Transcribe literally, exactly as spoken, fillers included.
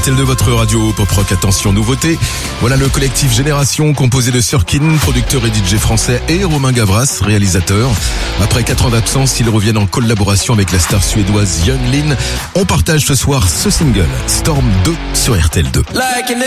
R T L deux, votre radio pop rock. Attention, nouveauté. Voilà le collectif Génération, composé de Surkin, producteur et D J français, et Romain Gavras, réalisateur. Après quatre ans d'absence, ils reviennent en collaboration avec la star suédoise Young Lin. On partage ce soir ce single, Storm deux, sur R T L deux. Like